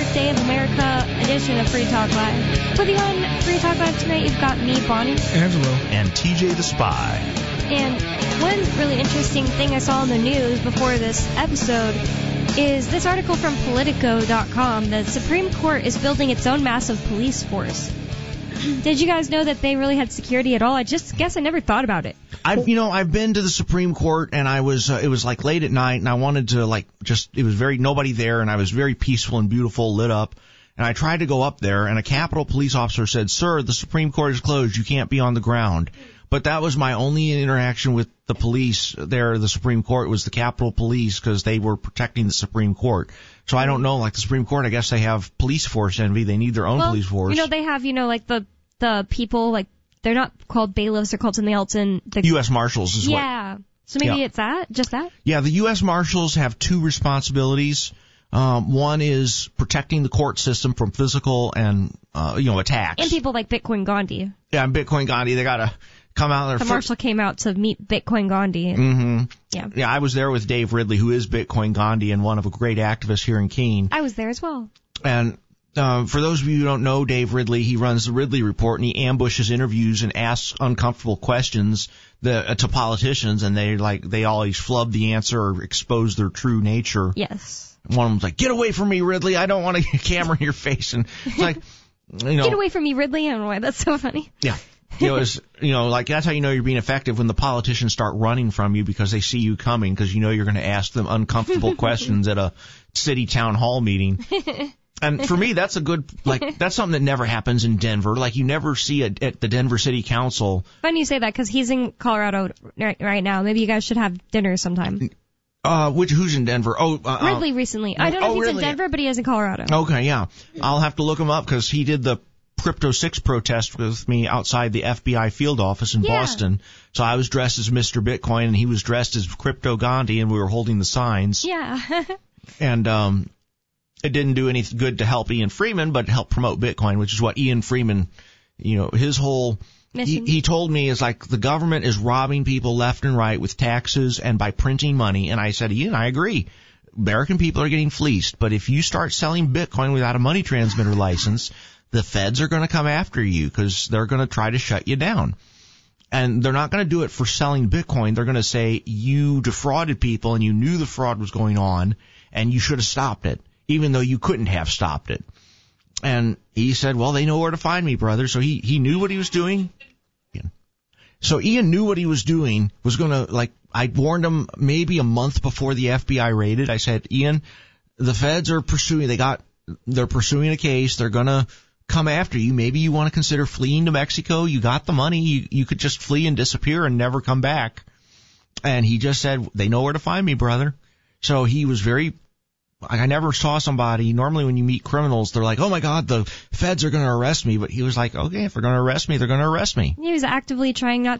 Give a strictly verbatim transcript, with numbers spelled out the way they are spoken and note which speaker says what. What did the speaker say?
Speaker 1: twentieth Day of America edition of Free Talk Live. With you on Free Talk Live tonight, you've got me, Bonnie.
Speaker 2: Angelo.
Speaker 3: And T J the Spy.
Speaker 1: And one really interesting thing I saw in the news before this episode is this article from Politico dot com. The Supreme Court is building its own massive police force. Did you guys know that they really had security at all? I just guess I never thought about it.
Speaker 4: I've, you know, I've been to the Supreme Court, and I was, uh, it was like late at night, and I wanted to, like, just, it was very, nobody there, and I was very peaceful and beautiful, lit up, and I tried to go up there, and a Capitol police officer said, "Sir, the Supreme Court is closed, you can't be on the ground." But that was my only interaction with the police there, the Supreme Court, was the Capitol Police, because they were protecting the Supreme Court. So I don't know, like the Supreme Court, I guess they have police force envy, they need their own
Speaker 1: well,
Speaker 4: police force.
Speaker 1: You know, they have, you know, like the, the people, like, they're not called bailiffs, they're called something else in the
Speaker 4: U S Marshals is
Speaker 1: yeah.
Speaker 4: what.
Speaker 1: Yeah. So maybe
Speaker 4: yeah.
Speaker 1: it's that? Just that?
Speaker 4: Yeah, the U S Marshals have two responsibilities. Um, one is protecting the court system from physical and, uh, you know, attacks.
Speaker 1: And people like Bitcoin Gandhi.
Speaker 4: Yeah, and Bitcoin Gandhi, they gotta come out there.
Speaker 1: The
Speaker 4: fir-
Speaker 1: marshal came out to meet Bitcoin Gandhi. And,
Speaker 4: mm-hmm.
Speaker 1: Yeah.
Speaker 4: Yeah, I was there with Dave Ridley, who is Bitcoin Gandhi and one of a great activists here in Keene.
Speaker 1: I was there as well.
Speaker 4: And Uh, for those of you who don't know Dave Ridley, he runs the Ridley Report, and he ambushes interviews and asks uncomfortable questions the, uh, to politicians, and they like they always flub the answer or expose their true nature.
Speaker 1: Yes.
Speaker 4: One of them's like, "Get away from me, Ridley! I don't want a camera in your face." And it's like, you know,
Speaker 1: get away from me, Ridley! I don't know why that's so funny.
Speaker 4: Yeah. You know, it's, you know, like that's how you know you're being effective when the politicians start running from you because they see you coming because you know you're going to ask them uncomfortable questions at a city town hall meeting. And for me, that's a good, like, that's something that never happens in Denver. Like, you never see it at the Denver City Council.
Speaker 1: Funny you say that, because he's in Colorado right, right now. Maybe you guys should have dinner sometime.
Speaker 4: Uh, which, who's in Denver? Oh, uh,
Speaker 1: Ridley recently. I don't know
Speaker 4: oh,
Speaker 1: if he's
Speaker 4: really?
Speaker 1: in Denver, but he is in Colorado.
Speaker 4: Okay, yeah. I'll have to look him up, because he did the Crypto six protest with me outside the F B I field office in
Speaker 1: yeah.
Speaker 4: Boston. So I was dressed as Mister Bitcoin, and he was dressed as Crypto Gandhi, and we were holding the signs.
Speaker 1: Yeah.
Speaker 4: And, um... it didn't do any good to help Ian Freeman, but help promote Bitcoin, which is what Ian Freeman, you know, his whole, he, he told me is like the government is robbing people left and right with taxes and by printing money. And I said, Ian, I agree. American people are getting fleeced. But if you start selling Bitcoin without a money transmitter license, the feds are going to come after you because they're going to try to shut you down. And they're not going to do it for selling Bitcoin. They're going to say you defrauded people and you knew the fraud was going on and you should have stopped it, even though you couldn't have stopped it. And he said, well, they know where to find me, brother. So he, he knew what he was doing. So Ian knew what he was doing, was going to, like, I warned him maybe a month before the F B I raided. I said, Ian, the feds are pursuing, they got, they're pursuing a case. They're going to come after you. Maybe you want to consider fleeing to Mexico. You got the money. You, you could just flee and disappear and never come back. And he just said, they know where to find me, brother. So he was very, I never saw somebody, normally when you meet criminals, they're like, oh my God, the feds are going to arrest me. But he was like, okay, if they're going to arrest me, they're going to arrest me.
Speaker 1: He was actively trying not